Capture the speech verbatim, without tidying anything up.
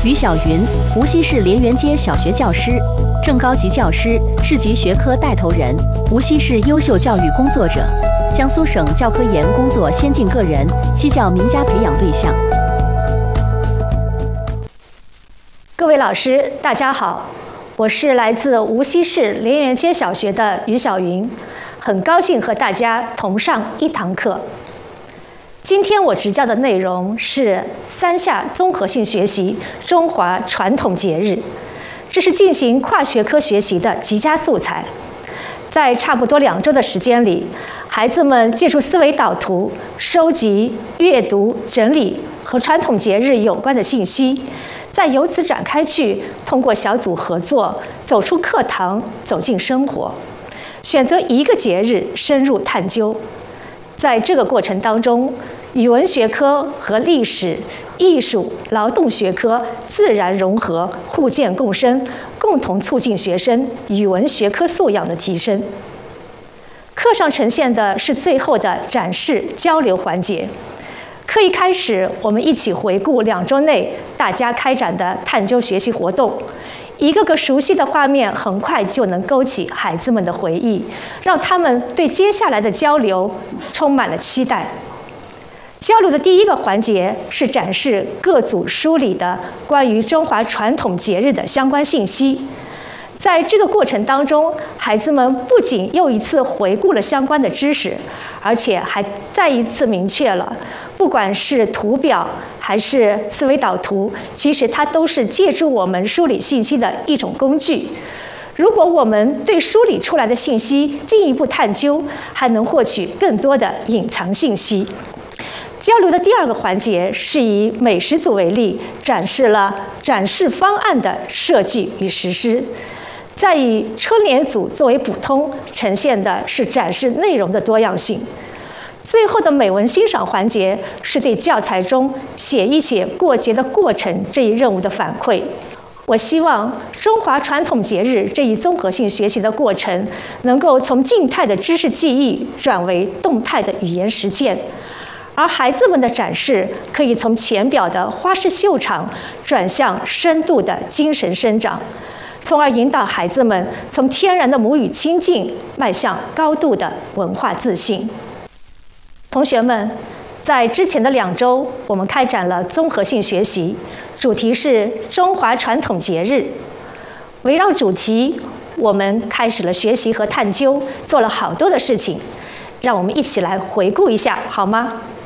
于小云，无锡市莲园街小学教师，正高级教师，市级学科带头人，无锡市优秀教育工作者，江苏省教科研工作先进个人，西教名家培养对象。 各位老师，大家好，我是来自无锡市莲园街小学的于小云，很高兴和大家同上一堂课。今天我执教的内容是三下综合性学习中华传统节日，这是进行跨学科学习的极佳素材。在差不多两周的时间里，孩子们借助思维导图，收集、阅读、整理和传统节日有关的信息，再由此展开去，通过小组合作，走出课堂，走进生活，选择一个节日深入探究。在这个过程当中，语文学科和历史、艺术、劳动学科自然融合，互鉴共生，共同促进学生语文学科素养的提升。课上呈现的是最后的展示交流环节。课一开始，我们一起回顾两周内大家开展的探究学习活动。一个个熟悉的画面很快就能勾起孩子们的回忆，让他们对接下来的交流充满了期待。交流的第一个环节是展示各组梳理的关于中华传统节日的相关信息。在这个过程当中，孩子们不仅又一次回顾了相关的知识，而且还再一次明确了，不管是图表还是思维导图，其实它都是借助我们梳理信息的一种工具。如果我们对梳理出来的信息进一步探究，还能获取更多的隐藏信息。交流的第二个环节是以美食组为例，展示了展示方案的设计与实施。再以春联组作为补充，呈现的是展示内容的多样性。最后的美文欣赏环节是对教材中写一写过节的过程这一任务的反馈。我希望中华传统节日这一综合性学习的过程，能够从静态的知识记忆转为动态的语言实践，而孩子们的展示可以从浅表的花式秀场转向深度的精神生长，从而引导孩子们从天然的母语亲近迈向高度的文化自信。同学们，在之前的两周，我们开展了综合性学习，主题是中华传统节日。围绕主题，我们开始了学习和探究，做了好多的事情。让我们一起来回顾一下，好吗？